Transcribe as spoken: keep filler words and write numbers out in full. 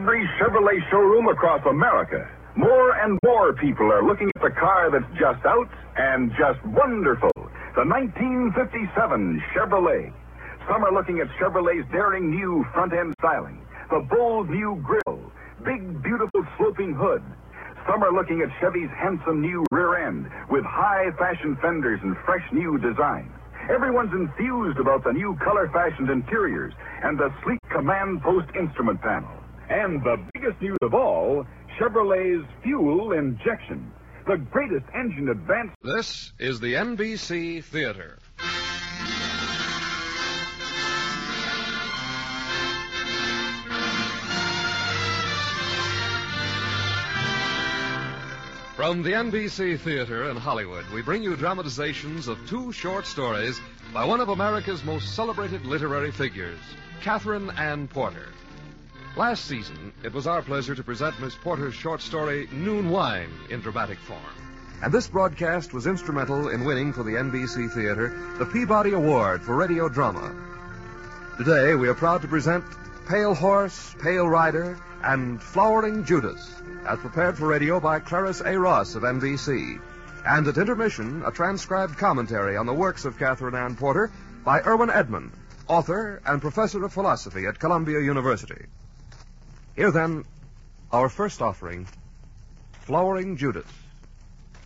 every Chevrolet showroom across America. More and more people are looking at the car that's just out and just wonderful. The nineteen fifty-seven Chevrolet. Some are looking at Chevrolet's daring new front-end styling, the bold new grille, big, beautiful sloping hood. Some are looking at Chevy's handsome new rear end with high-fashion fenders and fresh new design. Everyone's enthused about the new color-fashioned interiors and the sleek command post instrument panel. And the biggest news of all, Chevrolet's fuel injection. The greatest engine advance. This is the N B C Theater. From the N B C Theater in Hollywood, we bring you dramatizations of two short stories by one of America's most celebrated literary figures, Katherine Ann Porter. Last season, it was our pleasure to present Miss Porter's short story, Noon Wine, in dramatic form. And this broadcast was instrumental in winning for the N B C Theater the Peabody Award for Radio Drama. Today, we are proud to present Pale Horse, Pale Rider, and Flowering Judas, as prepared for radio by Clarice A. Ross of N B C. And at intermission, a transcribed commentary on the works of Katherine Ann Porter by Erwin Edmund, author and professor of philosophy at Columbia University. Here then, our first offering, Flowering Judas.